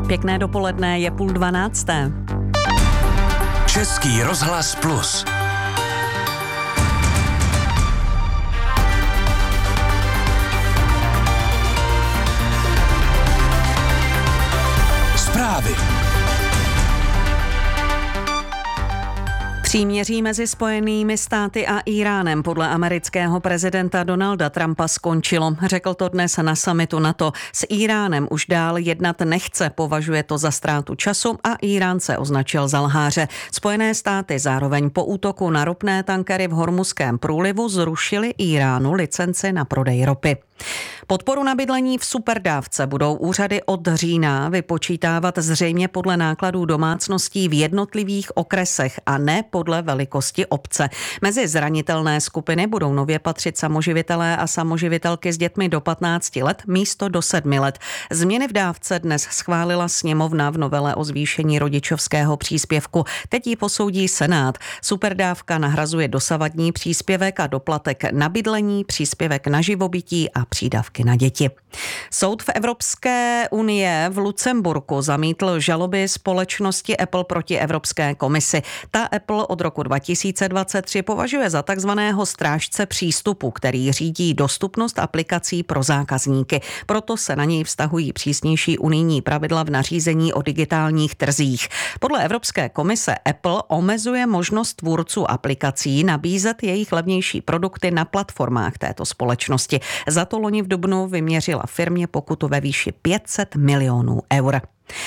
Pěkné dopoledne, je 11:30. Český rozhlas Plus. Zprávy. Příměří mezi Spojenými státy a Íránem podle amerického prezidenta Donalda Trumpa skončilo. Řekl to dnes na summitu NATO. S Íránem už dál jednat nechce, považuje to za ztrátu času a Írán se označil za lháře. Spojené státy zároveň po útoku na ropné tankery v Hormuzském průlivu zrušily Íránu licenci na prodej ropy. Podporu na bydlení v superdávce budou úřady od října vypočítávat zřejmě podle nákladů domácností v jednotlivých okresech a ne podle velikosti obce. Mezi zranitelné skupiny budou nově patřit samoživitelé a samoživitelky s dětmi do 15 let místo do 7 let. Změny v dávce dnes schválila sněmovna v novele o zvýšení rodičovského příspěvku. Teď ji posoudí Senát. Superdávka nahrazuje dosavadní příspěvek a doplatek na bydlení, příspěvek na živobytí a přídavky na děti. Soud v Evropské unie v Lucemburku zamítl žaloby společnosti Apple proti Evropské komisi. Ta Apple od roku 2023 považuje za takzvaného strážce přístupu, který řídí dostupnost aplikací pro zákazníky. Proto se na něj vztahují přísnější unijní pravidla v nařízení o digitálních trzích. Podle Evropské komise Apple omezuje možnost tvůrců aplikací nabízet jejich levnější produkty na platformách této společnosti. Za to loni v dubnu vyměřila firmě pokutu ve výši 500 milionů eur.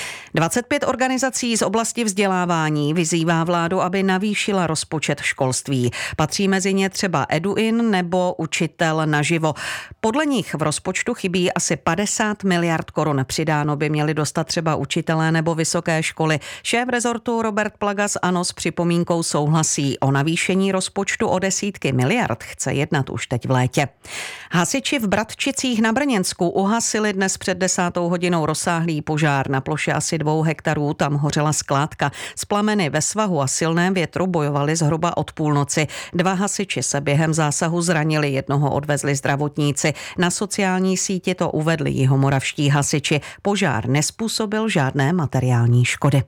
25 organizací z oblasti vzdělávání vyzývá vládu, aby navýšila rozpočet školství. Patří mezi ně třeba Eduin nebo Učitel naživo. Podle nich v rozpočtu chybí asi 50 miliard korun. Přidáno by měli dostat třeba učitelé nebo vysoké školy. Šéf rezortu Robert Plaga z ANO s připomínkou souhlasí. O navýšení rozpočtu o desítky miliard chce jednat už teď v létě. Hasiči v Bratčicích na Brněnsku uhasili dnes před 10. hodinou rozsáhlý požár na ploše asi 2 hektarů. Tam hořela skládka. S plameny ve svahu a silném větru bojovali zhruba od půlnoci. 2 hasiči se během zásahu zranili, jednoho odvezli zdravotníci. Na sociální síti to uvedli jihomoravští hasiči. Požár nezpůsobil žádné materiální škody.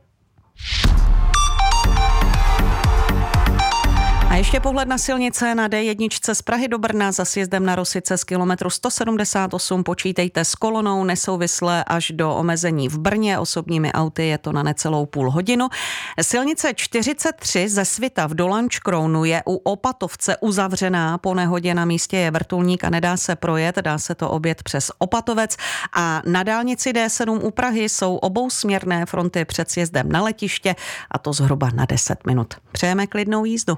A ještě pohled na silnice na D1 z Prahy do Brna za sjezdem na Rosice z kilometru 178. Počítejte s kolonou nesouvisle až do omezení v Brně. Osobními auty je to na necelou půl hodinu. Silnice 43 ze Svita v Dolančkrounu je u Opatovce uzavřená. Po nehodě na místě je vrtulník a nedá se projet. Dá se to objet přes Opatovec. A na dálnici D7 u Prahy jsou obousměrné fronty před sjezdem na letiště a to zhruba na 10 minut. Přejeme klidnou jízdu.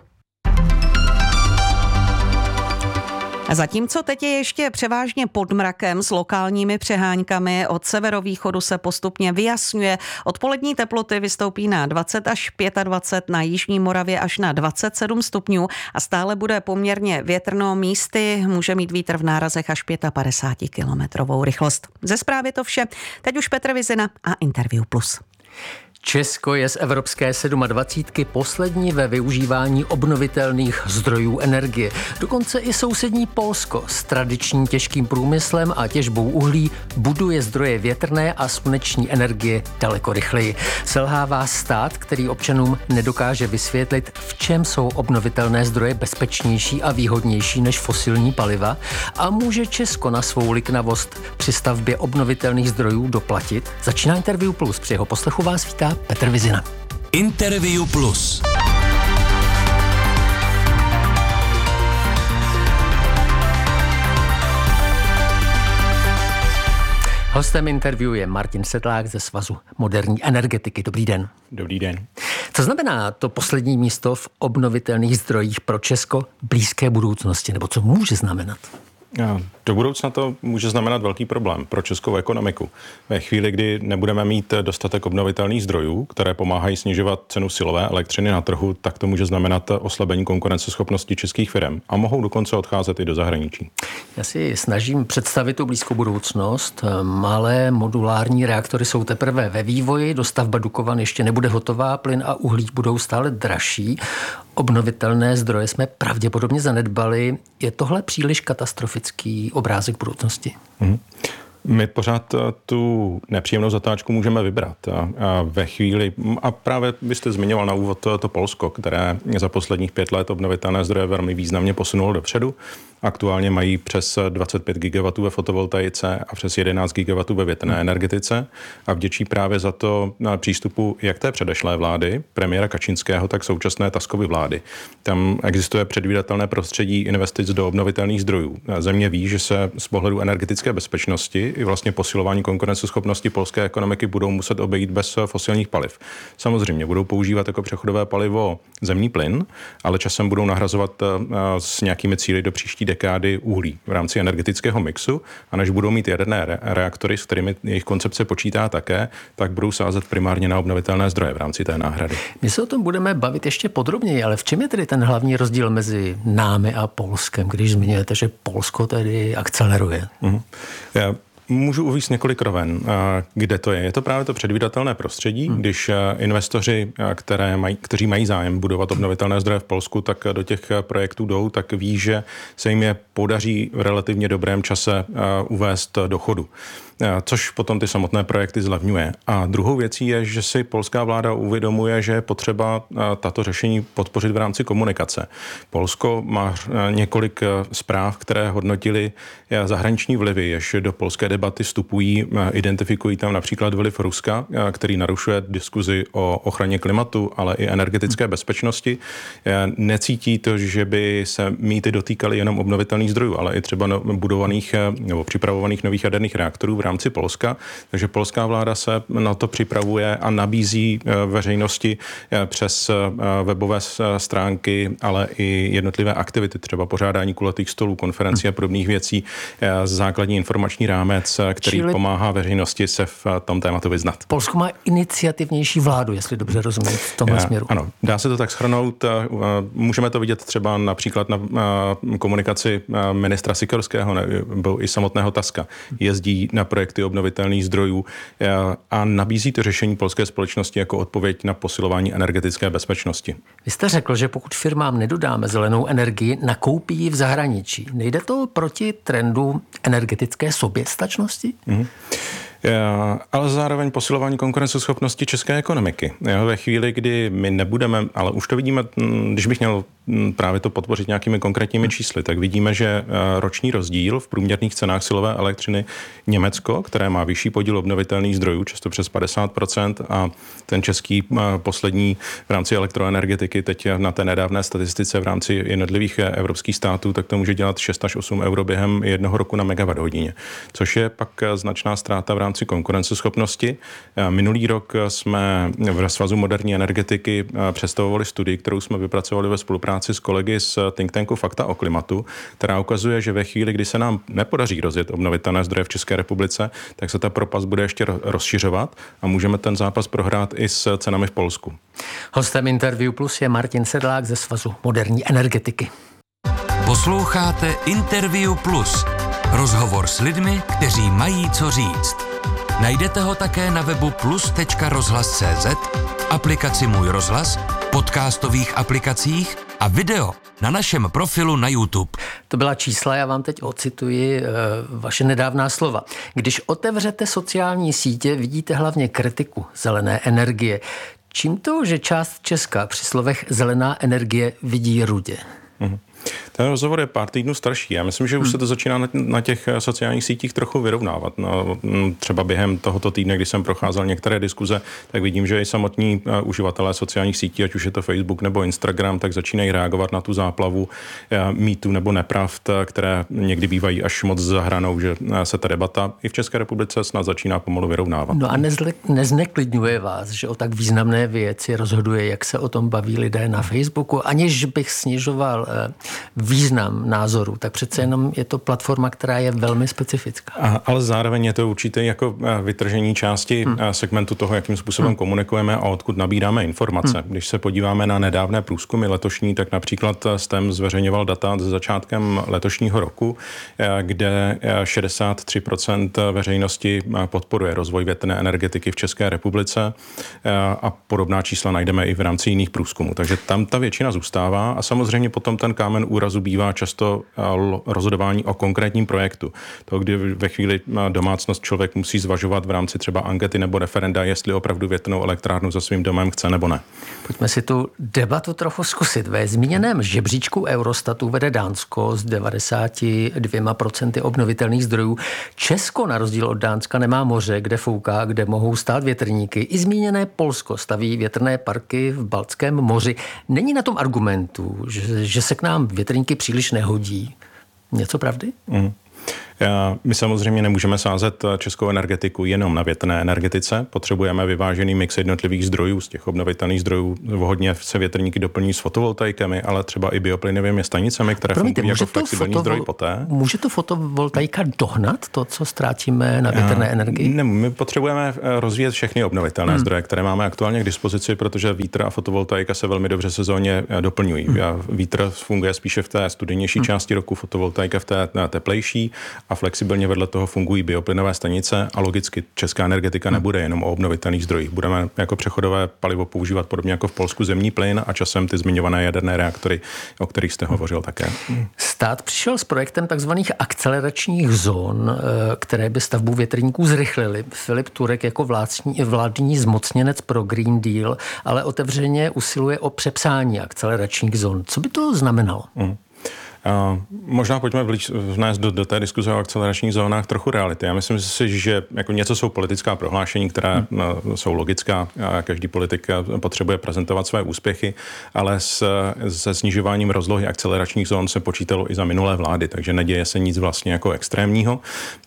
Zatímco teď je ještě převážně pod mrakem s lokálními přeháňkami, od severovýchodu se postupně vyjasňuje. Odpolední teploty vystoupí na 20 až 25, na jižní Moravě až na 27 stupňů a stále bude poměrně větrno, místy může mít vítr v nárazech až 55 kilometrovou rychlost. Ze zprávy to vše. Teď už Petr Vizina a Interview Plus. Česko je z evropské 27 poslední ve využívání obnovitelných zdrojů energie. Dokonce i sousední Polsko s tradičním těžkým průmyslem a těžbou uhlí buduje zdroje větrné a sluneční energie daleko rychleji. Selhává stát, který občanům nedokáže vysvětlit, v čem jsou obnovitelné zdroje bezpečnější a výhodnější než fosilní paliva, a může Česko na svou liknavost při stavbě obnovitelných zdrojů doplatit? Začíná Interview Plus. Při jeho poslechu vás vítá Petr Vizina. Interview Plus. Hostem interview je Martin Sedlák ze Svazu moderní energetiky. Dobrý den. Dobrý den. Co znamená to poslední místo v obnovitelných zdrojích pro Česko blízké budoucnosti, nebo co může znamenat? Do budoucna to může znamenat velký problém pro českou ekonomiku. Ve chvíli, kdy nebudeme mít dostatek obnovitelných zdrojů, které pomáhají snižovat cenu silové elektřiny na trhu, tak to může znamenat oslabení konkurenceschopnosti českých firm a mohou dokonce odcházet i do zahraničí. Já si snažím představit tu blízkou budoucnost. Malé modulární reaktory jsou teprve ve vývoji, dostavba Dukovan ještě nebude hotová, plyn a uhlí budou stále dražší. Obnovitelné zdroje jsme pravděpodobně zanedbali. Je tohle příliš katastrofický obrázek budoucnosti? My pořád tu nepříjemnou zatáčku můžeme vybrat. A ve chvíli, a právě vy jste zmiňoval na úvod to Polsko, které za posledních 5 let obnovitelné zdroje velmi významně posunulo dopředu. Aktuálně mají přes 25 gigawatů ve fotovoltaice a přes 11 gigawatů ve větrné energetice a vděčí právě za to přístupu jak té předešlé vlády, premiéra Kačinského, tak současné Taskovy vlády. Tam existuje předvídatelné prostředí investic do obnovitelných zdrojů. Země ví, že se z pohledu energetické bezpečnosti i vlastně posilování konkurenceschopnosti polské ekonomiky budou muset obejít bez fosilních paliv. Samozřejmě budou používat jako přechodové palivo zemní plyn, ale časem budou nahrazovat s nějakými cíli do příští dekády uhlí v rámci energetického mixu, a než budou mít jaderné reaktory, s kterými jejich koncepce počítá také, tak budou sázet primárně na obnovitelné zdroje v rámci té náhrady. My se o tom budeme bavit ještě podrobněji, ale v čem je tedy ten hlavní rozdíl mezi námi a Polskem, když zmiňujete, že Polsko tedy akceleruje? Můžu uvést několik roven, kde to je. Je to právě to předvídatelné prostředí, když investoři, kteří mají zájem budovat obnovitelné zdroje v Polsku, tak do těch projektů jdou, tak ví, že se jim je podaří v relativně dobrém čase uvést do chodu, což potom ty samotné projekty zlevňuje. A druhou věcí je, že si polská vláda uvědomuje, že je potřeba tato řešení podpořit v rámci komunikace. Polsko má několik zpráv, které hodnotily zahraniční vlivy, jež do polské debaty vstupují, identifikují tam například vliv Ruska, který narušuje diskuzi o ochraně klimatu, ale i energetické bezpečnosti. Necítí to, že by se mýty dotýkaly jenom obnovitelných zdrojů, ale i třeba budovaných nebo připravovaných nových jaderných reaktorů v rámci Polska. Takže polská vláda se na to připravuje a nabízí veřejnosti přes webové stránky, ale i jednotlivé aktivity, třeba pořádání kulatých stolů, konferencí a podobných věcí, základní informační rámec, který pomáhá veřejnosti se v tom tématu vyznat. Polsko má iniciativnější vládu, jestli dobře rozumím v tomhle směru. Ano, dá se to tak shrnout. Můžeme to vidět třeba například na komunikaci ministra Sikorského nebo i samotného Taska. Jezdí na projekty obnovitelných zdrojů a nabízí to řešení polské společnosti jako odpověď na posilování energetické bezpečnosti. Vy jste řekl, že pokud firmám nedodáme zelenou energii, nakoupí ji v zahraničí. Nejde to proti trendu energetické soběstačnosti? Ale zároveň posilování konkurenceschopnosti české ekonomiky. Ve chvíli, kdy my nebudeme, ale už to vidíme, když bych měl právě to podpořit nějakými konkrétními čísly, tak vidíme, že roční rozdíl v průměrných cenách silové elektřiny Německo, které má vyšší podíl obnovitelných zdrojů, často přes 50%, a ten český poslední v rámci elektroenergetiky teď na té nedávné statistice v rámci jednotlivých evropských států, tak to může dělat 6 až 8 euro během jednoho roku na megawatt-hodině, což je pak značná ztráta v rámci konkurenceschopnosti. Minulý rok jsme v Svazu moderní energetiky představovali studii, kterou jsme vypracovali ve spolupráci s kolegy z think tanku Fakta o klimatu, která ukazuje, že ve chvíli, kdy se nám nepodaří rozjet obnovitelné zdroje v České republice, tak se ta propast bude ještě rozšiřovat a můžeme ten zápas prohrát i s cenami v Polsku. Hostem Interview Plus je Martin Sedlák ze Svazu moderní energetiky. Posloucháte Interview Plus. Rozhovor s lidmi, kteří mají co říct. Najdete ho také na webu plus.rozhlas.cz, aplikaci Můj rozhlas, podcastových aplikacích a video na našem profilu na YouTube. To byla čísla, já vám teď ocituji vaše nedávná slova. Když otevřete sociální sítě, vidíte hlavně kritiku zelené energie. Čím to, že část Česka při slovech zelená energie vidí rudě? Ten rozhovor je pár týdnů starší. Já myslím, že už se to začíná na těch sociálních sítích trochu vyrovnávat. No, třeba během tohoto týdne, kdy jsem procházel některé diskuze, tak vidím, že i samotní uživatelé sociálních sítí, ať už je to Facebook nebo Instagram, tak začínají reagovat na tu záplavu mýtů nebo nepravd, které někdy bývají až moc za hranou, že se ta debata i v České republice snad začíná pomalu vyrovnávat. No a nezneklidňuje vás, že o tak významné věci rozhoduje, jak se o tom baví lidé na Facebooku, aniž bych snižoval význam názoru, tak přece jenom je to platforma, která je velmi specifická. Ale zároveň je to určitě jako vytržení části segmentu toho, jakým způsobem komunikujeme a odkud nabíráme informace. Když se podíváme na nedávné průzkumy letošní, tak například STEM zveřejňoval data se začátkem letošního roku, kde 63% veřejnosti podporuje rozvoj větrné energetiky v České republice a podobná čísla najdeme i v rámci jiných průzkumů. Takže tam ta většina zůstává a samozřejmě potom ten kámen kámen úrazu bývá často rozhodování o konkrétním projektu. To, kdy ve chvíli domácnost člověk musí zvažovat v rámci třeba ankety nebo referenda, jestli opravdu větrnou elektrárnu za svým domem chce nebo ne. Pojďme si tu debatu trochu zkusit. Ve zmíněném žebříčku Eurostatu vede Dánsko s 92% obnovitelných zdrojů. Česko na rozdíl od Dánska nemá moře, kde fouká, kde mohou stát větrníky. I zmíněné Polsko staví větrné parky v Baltském moři. Není na tom argumentu, že se k nám větrníky příliš nehodí. Něco pravdy? My samozřejmě nemůžeme sázet českou energetiku jenom na větrné energetice. Potřebujeme vyvážený mix jednotlivých zdrojů. Z těch obnovitelných zdrojů hodně se větrníky doplní s fotovoltaikami, ale třeba i bioplynovými stanicemi, které fungují jako flexibilní zdroj poté. Může to fotovoltaika dohnat to, co ztratíme na větrné energii? Ne, my potřebujeme rozvíjet všechny obnovitelné zdroje, které máme aktuálně k dispozici, protože vítr a fotovoltaika se velmi dobře sezónně doplňují. Vítr funguje spíše v té studijnější části roku, fotovoltaika v té teplejší a flexibilně vedle toho fungují bioplynové stanice a logicky česká energetika nebude jenom o obnovitelných zdrojích. Budeme jako přechodové palivo používat podobně jako v Polsku zemní plyn a časem ty zmiňované jaderné reaktory, o kterých jste hovořil také. Stát přišel s projektem takzvaných akceleračních zón, které by stavbu větrníků zrychlily. Filip Turek jako vládní zmocněnec pro Green Deal, ale otevřeně usiluje o přepsání akceleračních zón. Co by to znamenalo? Možná pojďme vnést do té diskuze o akceleračních zónách trochu reality. Já myslím si, že jako něco jsou politická prohlášení, která jsou logická. Každý politik potřebuje prezentovat své úspěchy, ale se snižováním rozlohy akceleračních zón se počítalo i za minulé vlády, takže neděje se nic vlastně jako extrémního.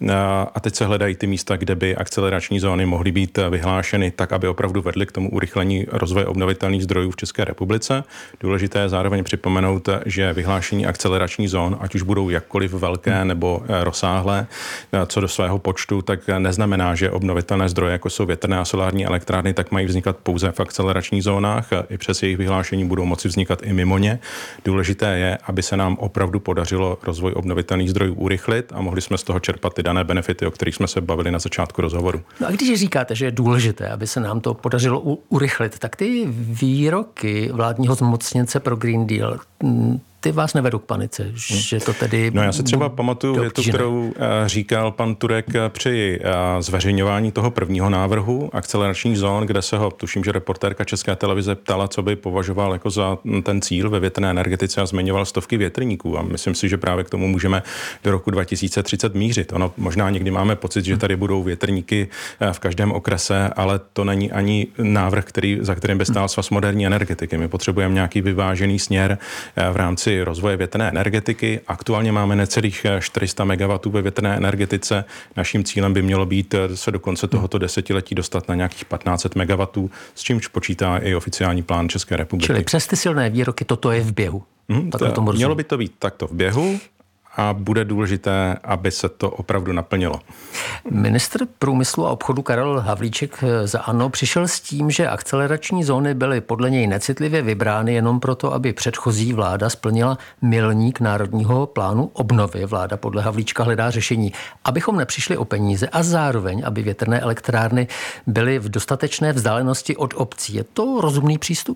A teď se hledají ty místa, kde by akcelerační zóny mohly být vyhlášeny tak, aby opravdu vedly k tomu urychlení rozvoje obnovitelných zdrojů v České republice. Důležité je zároveň připomenout, že vyhlášení akceleračních zón, ať už budou jakkoliv velké nebo rozsáhlé, co do svého počtu, tak neznamená, že obnovitelné zdroje, jako jsou větrné a solární elektrárny, tak mají vznikat pouze v akceleračních zónách. I přes jejich vyhlášení budou moci vznikat i mimo ně. Důležité je, aby se nám opravdu podařilo rozvoj obnovitelných zdrojů urychlit a mohli jsme z toho čerpat ty dané benefity, o kterých jsme se bavili na začátku rozhovoru. No a když říkáte, že je důležité, aby se nám to podařilo urychlit, tak ty výroky vládního zmocněnce pro Green Deal, ty vás nevedou k panice, že to tedy... No já si třeba pamatuju větu, kterou říkal pan Turek při zveřejňování toho prvního návrhu akceleračních zón, kde se ho, tuším, že reportérka České televize ptala, co by považoval jako za ten cíl ve větrné energetice a zmiňoval stovky větrníků. A myslím si, že právě k tomu můžeme do roku 2030 mířit. Ono možná někdy máme pocit, že tady budou větrníky v každém okrese, ale to není ani návrh, za kterým by stál Svaz moderní energetiky. My potřebujeme nějaký vyvážený směr v rámci rozvoje větrné energetiky. Aktuálně máme necelých 400 MW ve větrné energetice. Naším cílem by mělo být se do konce tohoto desetiletí dostat na nějakých 1500 MW, s čímž počítá i oficiální plán České republiky. Čili přes ty silné výroky toto je v běhu. Mělo by to být takto v běhu a bude důležité, aby se to opravdu naplnilo. Ministr průmyslu a obchodu Karel Havlíček za ANO přišel s tím, že akcelerační zóny byly podle něj necitlivě vybrány jenom proto, aby předchozí vláda splnila milník Národního plánu obnovy. Vláda podle Havlíčka hledá řešení, abychom nepřišli o peníze a zároveň, aby větrné elektrárny byly v dostatečné vzdálenosti od obcí. Je to rozumný přístup?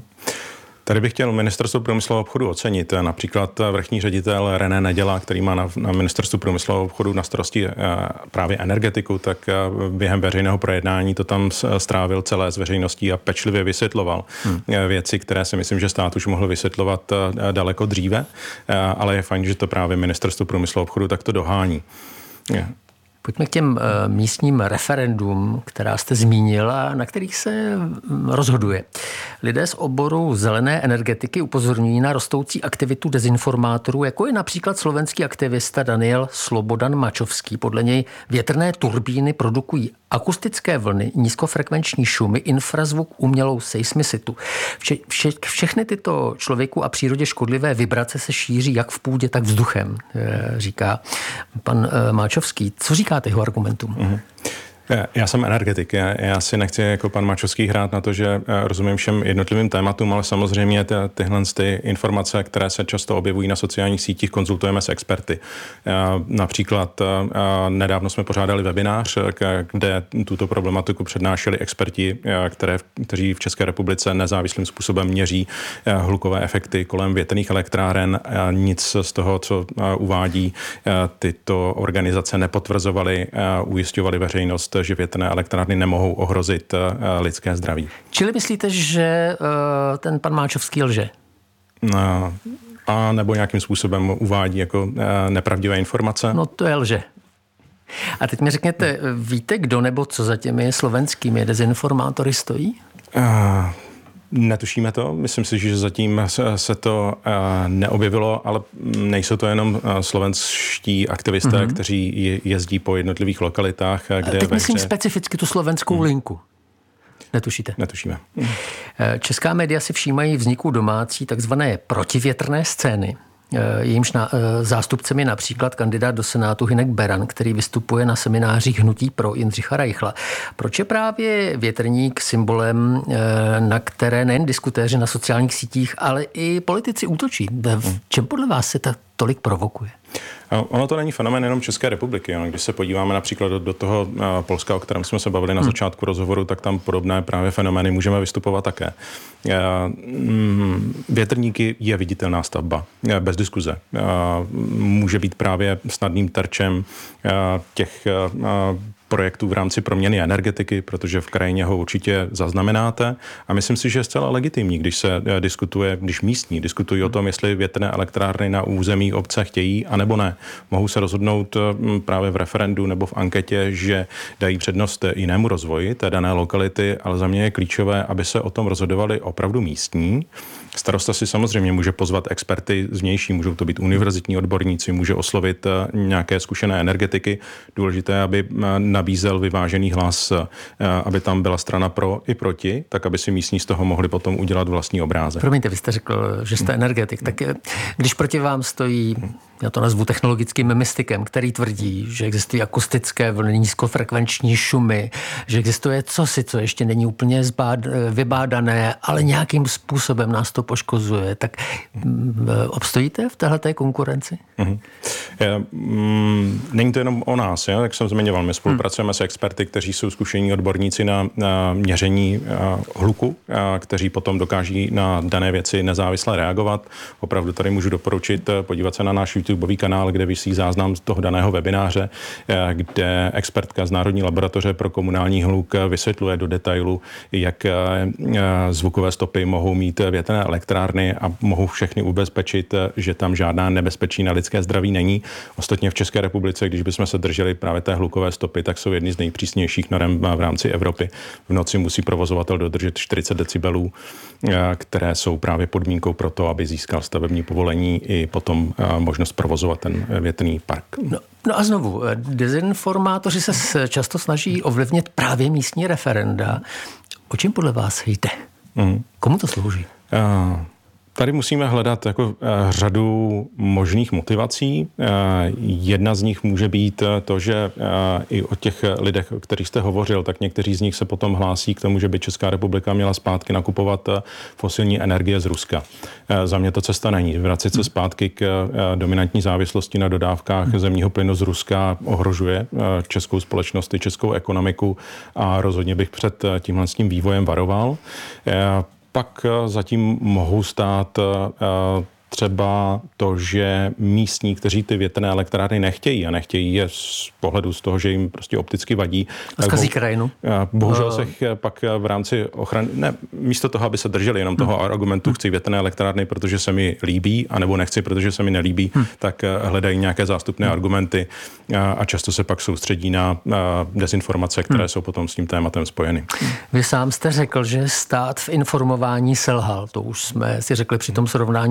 Tady bych chtěl Ministerstvo průmyslu a obchodu ocenit. Například vrchní ředitel René Neděla, který má na Ministerstvu průmyslu a obchodu na starosti právě energetiku, tak během veřejného projednání to tam strávil celé s veřejností a pečlivě vysvětloval věci, které si myslím, že stát už mohl vysvětlovat daleko dříve, ale je fajn, že to právě Ministerstvo průmyslu a obchodu takto dohání. Pojďme k těm místním referendům, která jste zmínil a na kterých se rozhoduje. Lidé z oboru zelené energetiky upozorňují na rostoucí aktivitu dezinformátorů, jako je například slovenský aktivista Daniel Slobodan Mačovský. Podle něj větrné turbíny produkují akustické vlny, nízkofrekvenční šumy, infrazvuk, umělou seismicitu. Všechny tyto člověku a přírodě škodlivé vibrace se šíří jak v půdě, tak vzduchem, říká pan Máčovský. Co říkáte jeho argumentům? Já jsem energetik. Já si nechci jako pan Mačovský hrát na to, že rozumím všem jednotlivým tématům, ale samozřejmě tyhle informace, které se často objevují na sociálních sítích, konzultujeme s experty. Například nedávno jsme pořádali webinář, kde tuto problematiku přednášeli experti, kteří v České republice nezávislým způsobem měří hlukové efekty kolem větrných elektráren. Nic z toho, co uvádí tyto organizace, nepotvrzovaly, ujišťovaly veřejnost, že větrné elektrárny nemohou ohrozit lidské zdraví. Čili myslíte, že ten pan Máčovský lže? A nebo nějakým způsobem uvádí jako nepravdivé informace? No to je lže. A teď mi řekněte, víte, kdo nebo co za těmi slovenskými dezinformátory stojí? Netušíme to. Myslím si, že zatím se to neobjevilo, ale nejsou to jenom slovenští aktivisté, kteří jezdí po jednotlivých lokalitách. Kde teď myslím specificky tu slovenskou linku. Netušíte? Netušíme. Česká média si všímají vzniku domácí takzvané protivětrné scény. Jejímž zástupcem je například kandidát do Senátu Hynek Beran, který vystupuje na seminářích Hnutí pro Jindřicha Reichla. Proč je právě větrník symbolem, na které nejen diskutéři na sociálních sítích, ale i politici útočí? V čem podle vás se ta tolik provokuje? Ono to není fenomén jenom České republiky. Když se podíváme například do toho Polska, o kterém jsme se bavili na začátku rozhovoru, tak tam podobné právě fenomény můžeme vystupovat také. Větrníky je viditelná stavba, bez diskuze. Může být právě snadným terčem těch projektů v rámci proměny energetiky, protože v krajině ho určitě zaznamenáte. A myslím si, že je zcela legitimní, když se diskutuje, když místní diskutují o tom, jestli větrné elektrárny na území obce chtějí, anebo ne. Mohou se rozhodnout právě v referendu nebo v anketě, že dají přednost jinému rozvoji té dané lokality, ale za mě je klíčové, aby se o tom rozhodovali opravdu místní. Starosta si samozřejmě může pozvat experty zvnější, můžou to být univerzitní odborníci, může oslovit nějaké zkušené energetiky. Důležité, aby nabízel vyvážený hlas, aby tam byla strana pro i proti, tak aby si místní z toho mohli potom udělat vlastní obrázek. Promiňte, vy jste řekl, že jste energetik, tak když proti vám stojí, já to nazvu technologickým mystikem, který tvrdí, že existují akustické vlny, nízkofrekvenční šumy, že existuje cosi, co ještě není úplně vybádané, ale nějakým způsobem nás to poškozuje, tak obstojíte v téhleté konkurenci? Není to jenom o nás, jak jsem zmiňoval. My spolupracujeme s experty, kteří jsou zkušení odborníci na měření hluku, kteří potom dokáží na dané věci nezávisle reagovat. Opravdu tady můžu doporučit podívat se na náš YouTubeový kanál, kde visí záznam z toho daného webináře, kde expertka z Národní laboratoře pro komunální hluk vysvětluje do detailu, jak zvukové stopy mohou mít větrné elektrárny a mohou všechny ubezpečit, že tam žádná nebezpečí na lidské zdraví není. Ostatně v České republice, když bychom se drželi právě té hlukové stopy, tak jsou jedny z nejpřísnějších norem v rámci Evropy. V noci musí provozovatel dodržet 40 decibelů, které jsou právě podmínkou pro to, aby získal stavební povolení i potom možnost provozovat ten větrný park. No a znovu, dezinformátoři se často snaží ovlivnit právě místní referenda. O čem podle vás jde? Komu to slouží? Tady musíme hledat jako řadu možných motivací. Jedna z nich může být to, že i o těch lidech, o kterých jste hovořil, tak někteří z nich se potom hlásí k tomu, že by Česká republika měla zpátky nakupovat fosilní energie z Ruska. Za mě to cesta není. Vracet se zpátky k dominantní závislosti na dodávkách zemního plynu z Ruska ohrožuje českou společnost i českou ekonomiku a rozhodně bych před tímhle s tím vývojem varoval. Pak zatím mohou stát třeba to, že místní, kteří ty větrné elektrárny nechtějí a nechtějí je z pohledu z toho, že jim prostě opticky vadí. A zkazí krajinu. Bohužel se pak v rámci ochrany, místo toho, aby se drželi jenom toho argumentu, chci větrné elektrárny, protože se mi líbí, anebo nechci, protože se mi nelíbí, tak hledají nějaké zástupné argumenty a často se pak soustředí na dezinformace, které jsou potom s tím tématem spojeny. Vy sám jste řekl, že stát v informování selhal. To už jsme si řekli při tom srovnání s Polskem.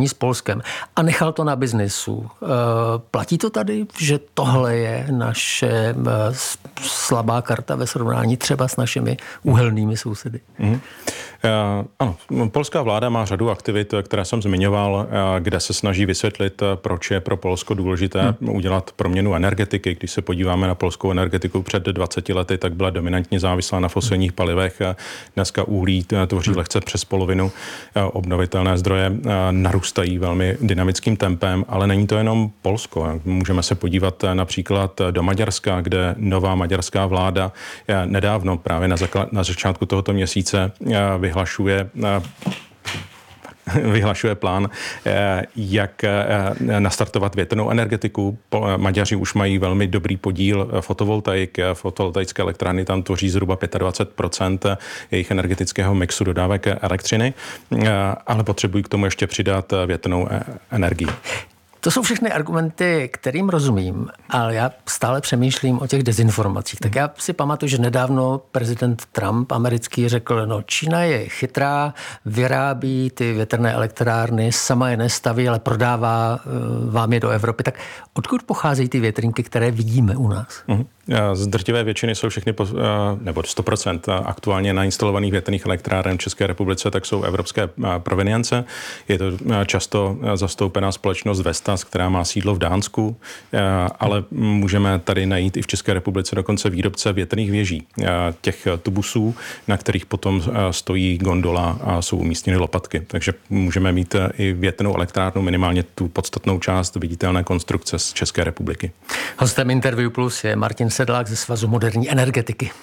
Polskem a nechal to na biznesu. Platí to tady, že tohle je naše slabá karta ve srovnání třeba s našimi uhelnými sousedy? Ano, polská vláda má řadu aktivit, které jsem zmiňoval, kde se snaží vysvětlit, proč je pro Polsko důležité udělat proměnu energetiky. Když se podíváme na polskou energetiku před 20 lety, tak byla dominantně závislá na fosilních palivech. Dneska uhlí tvoří lehce přes polovinu. Obnovitelné zdroje narůstají velmi dynamickým tempem, ale není to jenom Polsko. Můžeme se podívat například do Maďarska, kde nová maďarská vláda nedávno právě na začátku tohoto měsíce vyhlašuje plán, jak nastartovat větrnou energetiku. Maďaři už mají velmi dobrý podíl fotovoltaik. Fotovoltaické elektrárny tam tvoří zhruba 25% jejich energetického mixu dodávek elektřiny, ale potřebují k tomu ještě přidat větrnou energii. To jsou všechny argumenty, kterým rozumím, ale já stále přemýšlím o těch dezinformacích. Tak já si pamatuju, že nedávno prezident Trump americký řekl, no Čína je chytrá, vyrábí ty větrné elektrárny, sama je nestaví, ale prodává vám je do Evropy. Tak odkud pocházejí ty větrníky, které vidíme u nás? Z drtivé většiny jsou všechny, nebo 100% aktuálně nainstalovaných větrných elektráren v České republice, tak jsou evropské provenience. Je to často zastoupená společnost Vestas, která má sídlo v Dánsku, ale můžeme tady najít i v České republice dokonce výrobce větrných věží. Těch tubusů, na kterých potom stojí gondola a jsou umístěny lopatky. Takže můžeme mít i větrnou elektrárnu, minimálně tu podstatnou část viditelné konstrukce z České republiky. Hostem Interview Plus je Martin Sedlák ze Svazu moderní energetiky.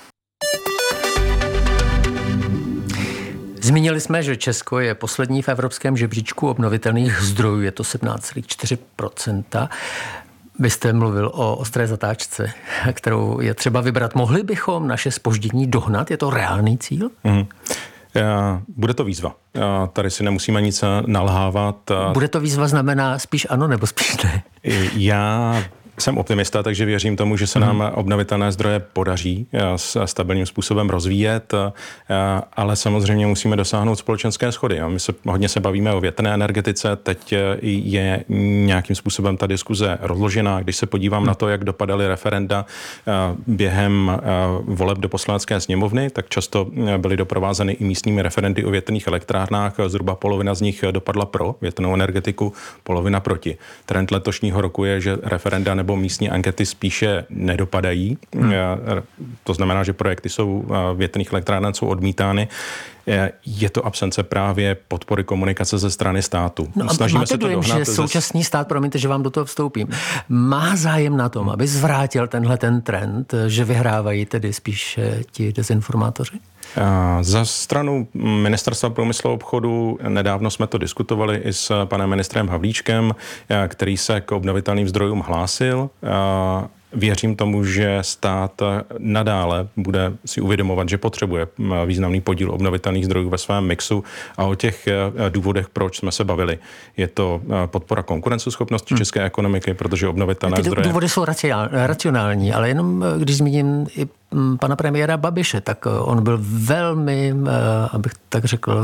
Zmínili jsme, že Česko je poslední v evropském žebříčku obnovitelných zdrojů, je to 17,4%. Vy jste mluvil o ostré zatáčce, kterou je třeba vybrat. Mohli bychom naše zpoždění dohnat? Je to reálný cíl? Bude to výzva. Tady si nemusíme nic nalhávat. Bude to výzva znamená spíš ano nebo spíš ne? Já jsem optimista, takže věřím tomu, že se nám obnovitelné zdroje podaří stabilním způsobem rozvíjet, ale samozřejmě musíme dosáhnout společenské shody. My hodně se bavíme o větrné energetice, teď je nějakým způsobem ta diskuze rozložená. Když se podívám na to, jak dopadaly referenda během voleb do Poslanecké sněmovny, tak často byly doprovázeny i místními referendy o větrných elektrárnách. Zhruba polovina z nich dopadla pro větrnou energetiku, polovina proti. Trend letošního roku je, že referenda nebo místní ankety spíše nedopadají. To znamená, že projekty větrných elektráren jsou odmítány. Je to absence právě podpory komunikace ze strany státu. No a máte dojem, že současný stát, promiňte, že vám do toho vstoupím, má zájem na tom, aby zvrátil ten trend, že vyhrávají tedy spíš ti dezinformátoři? Za stranu Ministerstva průmyslu a obchodu nedávno jsme to diskutovali i s panem ministrem Havlíčkem, který se k obnovitelným zdrojům hlásil. Věřím tomu, že stát nadále bude si uvědomovat, že potřebuje významný podíl obnovitelných zdrojů ve svém mixu a o těch důvodech, proč jsme se bavili. Je to podpora konkurenceschopnosti české ekonomiky, protože obnovitelné zdroje... Důvody jsou racionální, ale jenom když zmíním i pana premiéra Babiše, tak on byl velmi, abych tak řekl,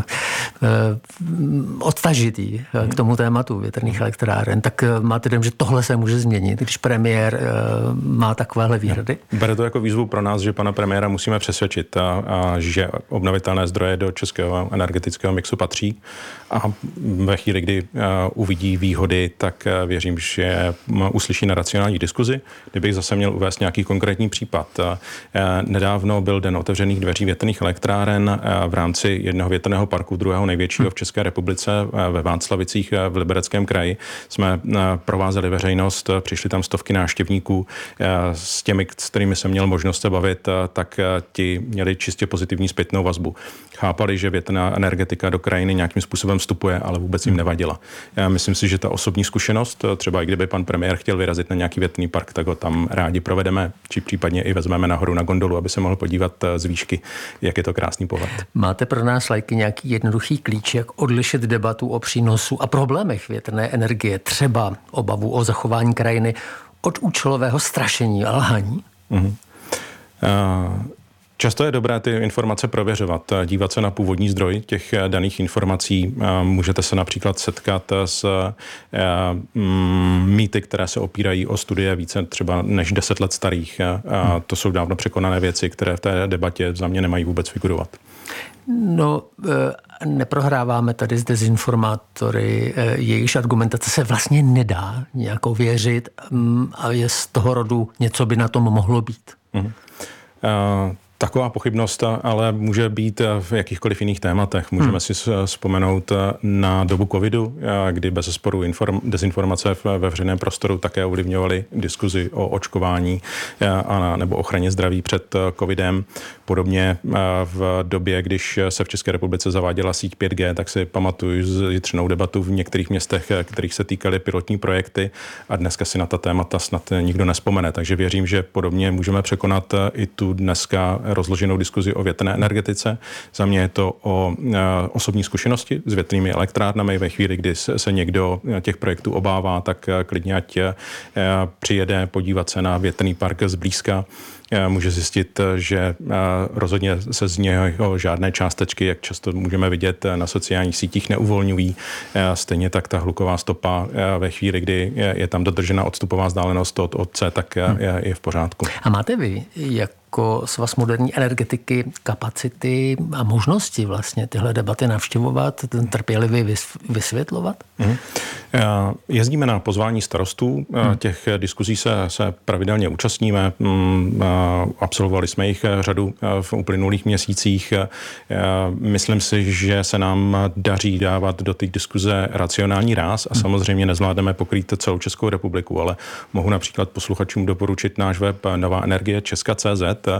odtažitý k tomu tématu větrných elektráren. Tak máte dojem, že tohle se může změnit, když premiér má takovéhle výhrady? Bere to jako výzvu pro nás, že pana premiéra musíme přesvědčit, a že obnovitelné zdroje do českého energetického mixu patří. A ve chvíli, kdy uvidí výhody, tak věřím, že uslyší na racionální diskuzi. Kdybych zase měl uvést nějaký konkrétní případ. Nedávno byl den otevřených dveří větrných elektráren v rámci jednoho větrného parku, druhého největšího v České republice ve Václavicích v Libereckém kraji. Jsme provázeli veřejnost, přišli tam stovky návštěvníků. S těmi, s kterými jsem měl možnost se bavit, tak ti měli čistě pozitivní zpětnou vazbu. Chápali, že větrná energetika do krajiny nějakým způsobem vstupuje, ale vůbec jim nevadila. Já myslím si, že ta osobní zkušenost, třeba i kdyby pan premiér chtěl vyrazit na nějaký větrný park, tak ho tam rádi provedeme, či případně i vezmeme nahoru na gondolu, aby se mohl podívat z výšky, jak je to krásný pohled. Máte pro nás lajky nějaký jednoduchý klíč, jak odlišit debatu o přínosu a problémech větrné energie, třeba obavu o zachování krajiny, od účelového strašení a lhaní? Často je dobré ty informace prověřovat, dívat se na původní zdroj těch daných informací. Můžete se například setkat s mýty, které se opírají o studie více třeba než 10 let starých. To jsou dávno překonané věci, které v té debatě za mě nemají vůbec figurovat. No, neprohráváme tady s dezinformátory, jejichž argumentace se vlastně nedá nějak ověřit a je z toho rodu něco by na tom mohlo být. Taková pochybnost ale může být v jakýchkoliv jiných tématech. Můžeme si vzpomenout na dobu covidu, kdy bezesporu dezinformace ve veřejném prostoru také ovlivňovaly diskuzi o očkování nebo ochraně zdraví před covidem. Podobně v době, když se v České republice zaváděla síť 5G, tak si pamatuju zjitřenou debatu v některých městech, kterých se týkaly pilotní projekty a dneska si na ta témata snad nikdo nespomene. Takže věřím, že podobně můžeme překonat i tu dneska rozloženou diskuzi o větrné energetice. Za mě je to o osobní zkušenosti s větrnými elektrárnami. Ve chvíli, kdy se někdo těch projektů obává, tak klidně ať přijede podívat se na větrný park zblízka. Může zjistit, že rozhodně se z něho žádné částečky, jak často můžeme vidět na sociálních sítích, neuvolňují. Stejně tak ta hluková stopa ve chvíli, kdy je tam dodržena odstupová vzdálenost od otce, tak je v pořádku. A máte vy jako Svaz moderní energetiky kapacity a možnosti vlastně tyhle debaty navštěvovat, trpělivě vysvětlovat? Jezdíme na pozvání starostů, těch diskuzí se pravidelně účastníme, absolvovali jsme jich řadu v uplynulých měsících. Myslím si, že se nám daří dávat do těch diskuze racionální ráz a samozřejmě nezvládneme pokrýt celou Českou republiku, ale mohu například posluchačům doporučit náš web novaenergie.cz,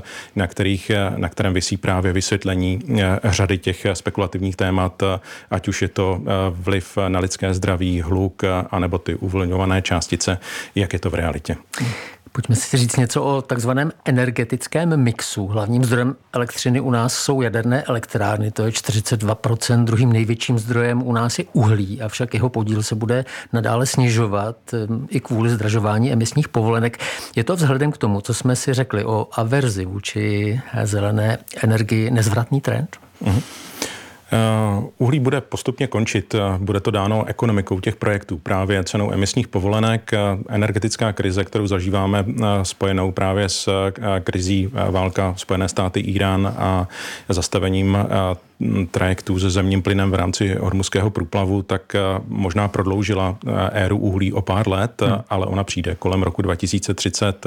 na kterém visí právě vysvětlení řady těch spekulativních témat, ať už je to vliv na lidské zdraví, hluk, anebo ty uvolňované částice, jak je to v realitě. Pojďme si říct něco o takzvaném energetickém mixu. Hlavním zdrojem elektřiny u nás jsou jaderné elektrárny, to je 42%. Druhým největším zdrojem u nás je uhlí, avšak jeho podíl se bude nadále snižovat i kvůli zdražování emisních povolenek. Je to vzhledem k tomu, co jsme si řekli o averzi vůči zelené energii, nezvratný trend? Uhlí bude postupně končit, bude to dáno ekonomikou těch projektů, právě cenou emisních povolenek. Energetická krize, kterou zažíváme spojenou právě s krizí válka Spojené státy, Irán a zastavením trajektů se zemním plynem v rámci Hormuzského průplavu, tak možná prodloužila éru uhlí o pár let, ale ona přijde. Kolem roku 2030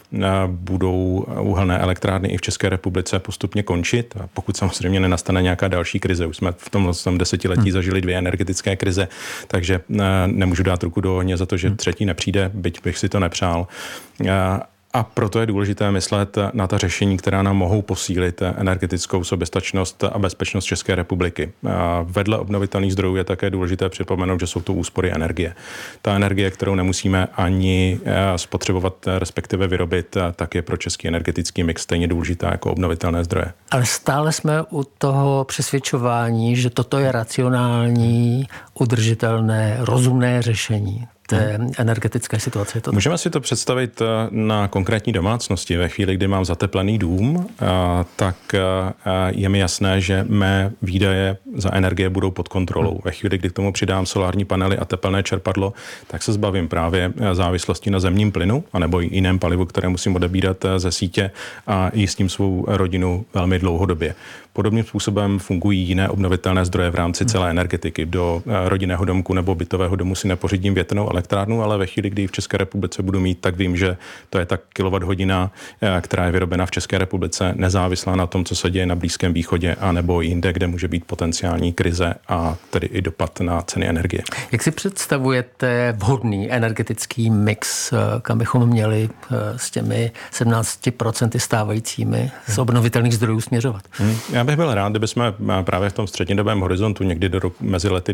budou uhelné elektrárny i v České republice postupně končit, pokud samozřejmě nenastane nějaká další krize. Už jsme v tomhle desetiletí zažili 2 energetické krize, takže nemůžu dát ruku do ohně za to, že třetí nepřijde, byť bych si to nepřál. A proto je důležité myslet na ta řešení, která nám mohou posílit energetickou soběstačnost a bezpečnost České republiky. Vedle obnovitelných zdrojů je také důležité připomenout, že jsou to úspory energie. Ta energie, kterou nemusíme ani spotřebovat, respektive vyrobit, tak je pro český energetický mix stejně důležitá jako obnovitelné zdroje. Ale stále jsme u toho přesvědčování, že toto je racionální, udržitelné, rozumné řešení té energetické situace. Můžeme si to představit na konkrétní domácnosti. Ve chvíli, kdy mám zateplený dům, tak je mi jasné, že mé výdaje za energie budou pod kontrolou. Ve chvíli, kdy k tomu přidám solární panely a tepelné čerpadlo, tak se zbavím právě závislosti na zemním plynu anebo jiném palivu, které musím odebírat ze sítě a jistím svou rodinu velmi dlouhodobě. Podobným způsobem fungují jiné obnovitelné zdroje v rámci celé energetiky. Do rodinného domku nebo bytového domu si nepořídím větrnou elektrárnu, ale ve chvíli, kdy ji v České republice budu mít, tak vím, že to je ta kilowatthodina, která je vyrobena v České republice, nezávislá na tom, co se děje na Blízkém východě a nebo jinde, kde může být potenciální krize a tedy i dopad na ceny energie. Jak si představujete vhodný energetický mix, kam bychom měli s těmi 17% stávajícími z obnovitelných zdrojů směřovat? Já bych byl rád, kdybychom právě v tom střednědobém horizontu někdy mezi lety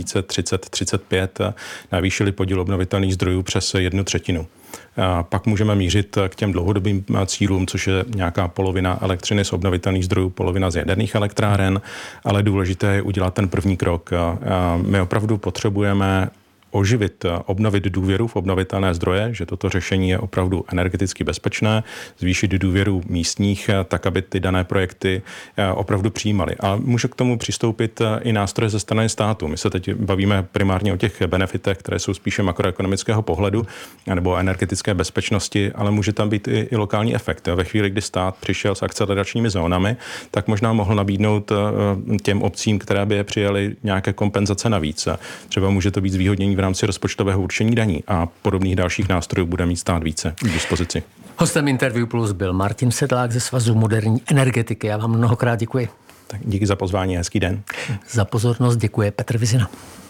2030-35 navýšili podíl obnovitelných zdrojů přes 1/3. Pak můžeme mířit k těm dlouhodobým cílům, což je nějaká polovina elektřiny z obnovitelných zdrojů, polovina z jaderných elektráren, ale důležité je udělat ten první krok. My opravdu potřebujeme oživit, obnovit důvěru v obnovitelné zdroje, že toto řešení je opravdu energeticky bezpečné, zvýšit důvěru místních, tak aby ty dané projekty opravdu přijímaly. A může k tomu přistoupit i nástroje ze strany státu. My se teď bavíme primárně o těch benefitech, které jsou spíše makroekonomického pohledu nebo energetické bezpečnosti, ale může tam být i lokální efekt. Ve chvíli, kdy stát přišel s akceleračními zónami, tak možná mohl nabídnout těm obcím, které by je přijaly, nějaké kompenzace navíc. Třeba může to být zvýhodnění v rámci rozpočtového určení daní a podobných dalších nástrojů bude mít stát více k dispozici. Hostem Interview Plus byl Martin Sedlák ze Svazu moderní energetiky. Já vám mnohokrát děkuji. Tak díky za pozvání, hezký den. Za pozornost děkuje Petr Vizina.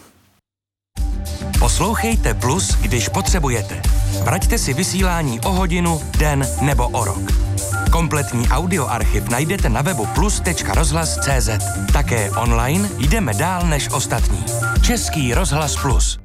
Poslouchejte Plus, když potřebujete. Vraťte si vysílání o hodinu, den nebo o rok. Kompletní audioarchiv najdete na webu plus.rozhlas.cz. Také online jdeme dál než ostatní. Český rozhlas Plus.